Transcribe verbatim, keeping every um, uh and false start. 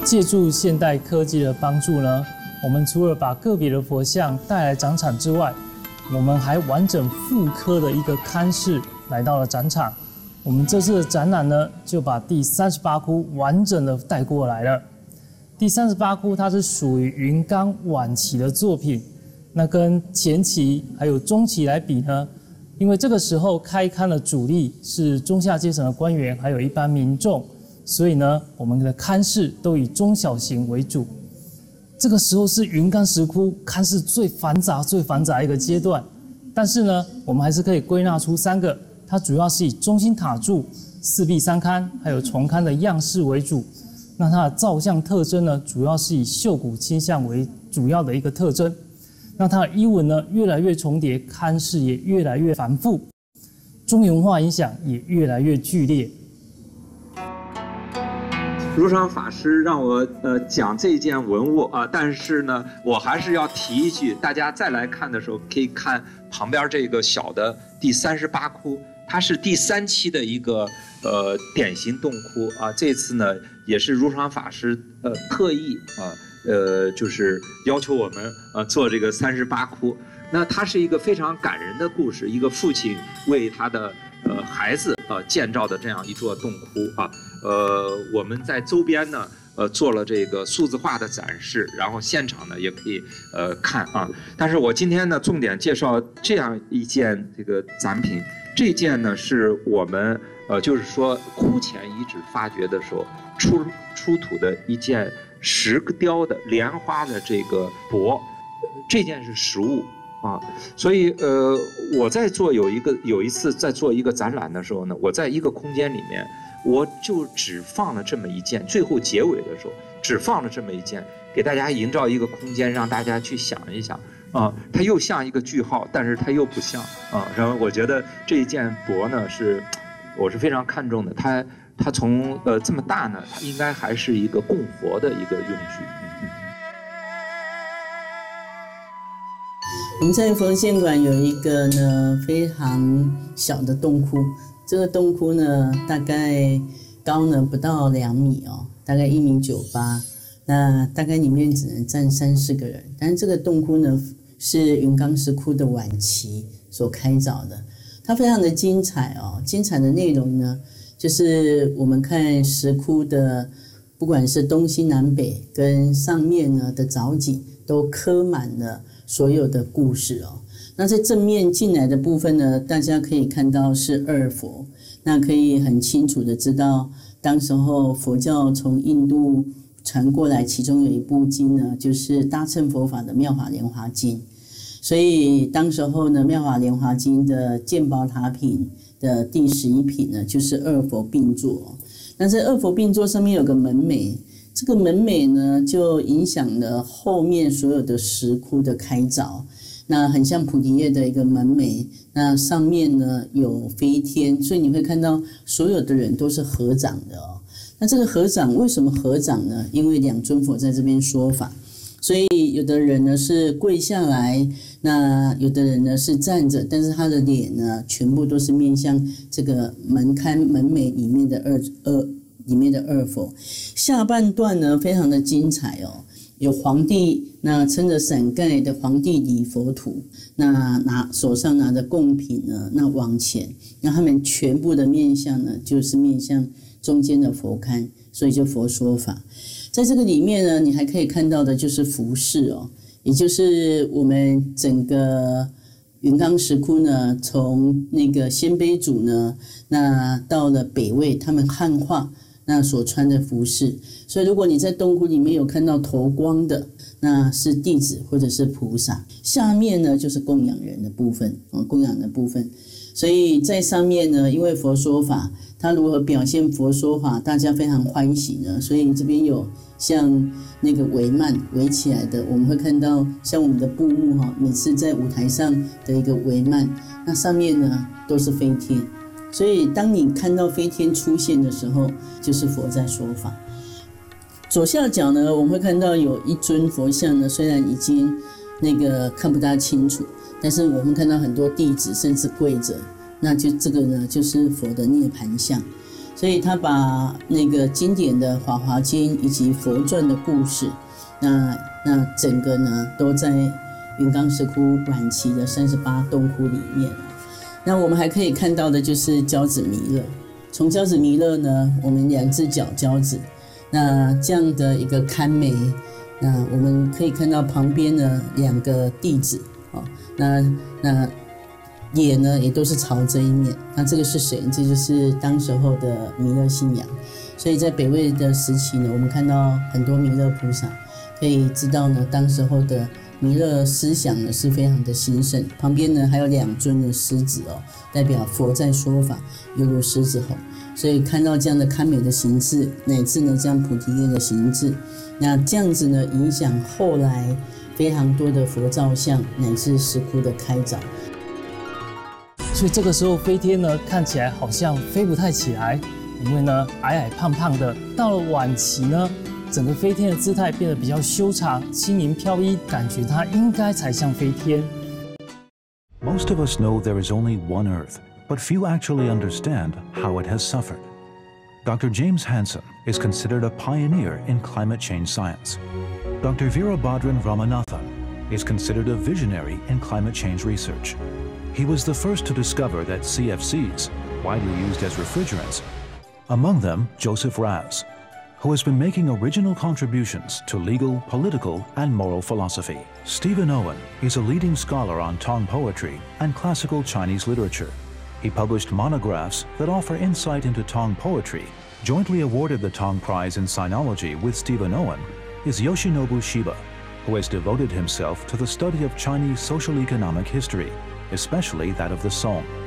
借助现代科技的帮助呢，我们除了把个别的佛像带来展场之外，我们还完整复刻的一个龛室来到了展场。我们这次的展览呢，就把第三十八窟完整的带过来了。第三十八窟它是属于云冈晚期的作品，那跟前期还有中期来比呢，因为这个时候开龛的主力是中下阶层的官员，还有一般民众，所以呢，我们的龛室都以中小型为主。这个时候是云冈石窟龛室最繁杂、最繁杂一个阶段，但是呢，我们还是可以归纳出三个。它主要是以中心塔柱、四壁三龛还有重龛的样式为主。那它的造像特征呢，主要是以绣骨倾向为主要的一个特征。那它的衣纹呢，越来越重叠，龛式也越来越繁复，中原文化影响也越来越剧烈。 如常法师让我呃讲这件文物啊、呃，但是呢，我还是要提一句，大家再来看的时候，可以看旁边这个小的第三十八窟。它是第三期的一个呃典型洞窟啊，这次呢也是如常法师呃特意啊呃就是要求我们呃做这个三十八窟。那它是一个非常感人的故事，一个父亲为他的呃孩子呃建造的这样一座洞窟啊。呃我们在周边呢呃做了这个数字化的展示，然后现场呢也可以呃看啊。但是我今天呢重点介绍这样一件这个展品。这件呢是我们呃，就是说窟前遗址发掘的时候出出土的一件石雕的莲花的这个帛，这件是实物啊。所以呃，我在做有一个有一次在做一个展览的时候呢，我在一个空间里面，我就只放了这么一件，最后结尾的时候只放了这么一件，给大家营造一个空间，让大家去想一想。啊，它又像一个句号，但是它又不像啊。然后我觉得这一件帛呢，是我是非常看重的。它它从呃这么大呢，它应该还是一个供佛的一个用具。嗯、 我们在佛献馆有一个呢非常小的洞窟，这个洞窟呢大概高呢不到两米哦，大概一米九八。那大概里面只能站三四个人，但是这个洞窟呢是云冈石窟的晚期所开凿的，它非常的精彩哦。精彩的内容呢，就是我们看石窟的，不管是东西南北跟上面呢的藻井，都刻满了所有的故事哦。那在正面进来的部分呢，大家可以看到是二佛，那可以很清楚的知道，当时候佛教从印度传过来，其中有一部经呢，就是大乘佛法的《妙法莲华经》，所以当时候呢，《妙法莲华经》的鉴宝塔品的第十一品呢，就是二佛并坐。那在二佛并坐上面有个门楣，这个门楣呢，就影响了后面所有的石窟的开凿。那很像菩提叶的一个门楣，那上面呢有飞天，所以你会看到所有的人都是合掌的哦。那这个合掌为什么合掌呢？因为两尊佛在这边说法，所以有的人呢是跪下来，那有的人呢是站着，但是他的脸呢全部都是面向这个门龛门楣里面的二二里面的二佛。下半段呢非常的精彩哦，有皇帝那撑着伞盖的皇帝礼佛图，那拿手上拿着贡品呢，那往前，那他们全部的面向呢就是面向中间的佛龛，所以就佛说法。在这个里面呢，你还可以看到的就是服饰哦，也就是我们整个云冈石窟呢，从那个鲜卑族呢，那到了北魏，他们汉化那所穿的服饰。所以如果你在洞窟里面有看到头光的，那是弟子或者是菩萨。下面呢就是供养人的部分，哦，供养的部分。所以在上面呢，因为佛说法，他如何表现佛说法，大家非常欢喜呢。所以这边有像那个帷幔围起来的，我们会看到像我们的布幕哈，每次在舞台上的一个帷幔，那上面呢都是飞天。所以当你看到飞天出现的时候，就是佛在说法。左下角呢，我们会看到有一尊佛像呢，虽然已经那个看不大清楚，但是我们看到很多弟子甚至跪着，那就这个呢就是佛的涅槃像。 所以他把那个经典的《法华经》以及佛传的故事，那那整个呢都在云冈石窟晚期的三十八洞窟里面。那我们还可以看到的就是交子弥勒。从交子弥勒呢，我们两只脚交子，那这样的一个龛眉，那我们可以看到旁边呢两个弟子，哦，那那眼呢也都是朝这一面。那这个是谁？这就是当时候的弥勒信仰。所以在北魏的时期呢，我们看到很多弥勒菩萨，可以知道呢，当时候的弥勒思想呢是非常的兴盛。旁边呢还有两尊的狮子哦，代表佛在说法，犹如狮子吼。所以看到这样的堪美的形制，乃至呢这样菩提叶的形制，那这样子呢影响后来非常多的佛造像乃至石窟的开凿。 所以这个时候飞天呢看起来好像飞不太起来，因为呢矮矮胖胖的。到了晚期呢，整个飞天的姿态变得比较修长、轻盈飘逸，感觉它应该才像飞天。 Most of us know there is only one Earth, but few actually understand how it has suffered. Doctor James Hansen is considered a pioneer in climate change science. Doctor Veerabhadran Ramanathan is considered a visionary in climate change research. He was the first to discover that C F Cs, widely used as refrigerants, among them Joseph Raz, who has been making original contributions to legal, political, and moral philosophy. Stephen Owen is a leading scholar on Tong poetry and classical Chinese literature. He published monographs that offer insight into Tong poetry. Jointly awarded the Tong Prize in Sinology with Stephen Owen is Yoshinobu Shiba, who has devoted himself to the study of Chinese social-economic history, especially that of the Song.